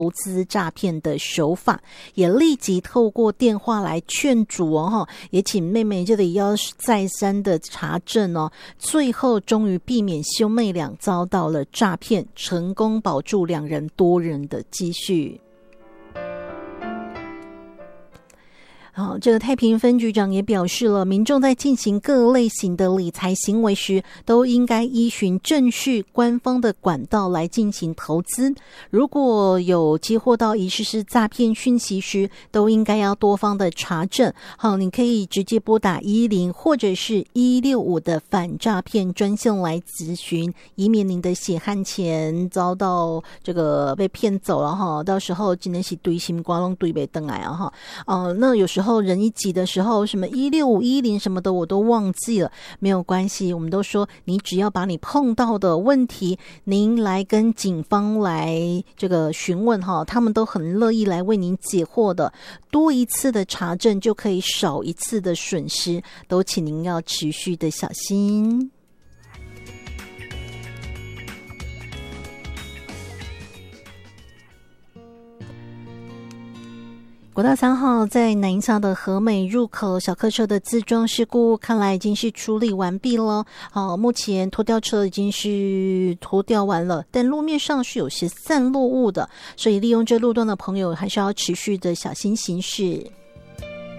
投资诈骗的手法，也立即透过电话来劝阻哦，也请妹妹这里要再三的查证哦，最后终于避免兄妹俩遭到了诈骗，成功保住两人多人的积蓄。好，这个太平分局长也表示了，民众在进行各类型的理财行为时，都应该依循正序官方的管道来进行投资。如果有接获到疑似是诈骗讯息时，都应该要多方的查证。好，你可以直接拨打110或者是165的反诈骗专线来咨询，以免您的血汗钱遭到这个被骗走了哈。到时候真的是堆心瓜拢堆不回来啊哈。那有时候人一挤的时候，什么165、110什么的我都忘记了，没有关系，我们都说你只要把你碰到的问题，您来跟警方来这个询问哈，他们都很乐意来为您解惑的。多一次的查证就可以少一次的损失，都请您要持续的小心。国道3号在南营乡的和美入口小客车的自撞事故，看来已经是处理完毕了。好，目前拖吊车已经是拖吊完了，但路面上是有些散落物的，所以利用这路段的朋友还是要持续的小心行驶。